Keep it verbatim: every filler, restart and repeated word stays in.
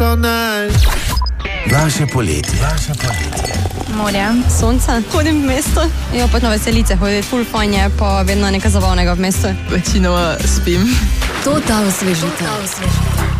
so nice. Vaše poletje. Vaše poletje. Morje, sonce, hodim v mesto. Jo, pa na veselice hoditi, ful fajn je, pa vedno nekaj zabavnega v mestu. Večinoma spim. Total osvežitev.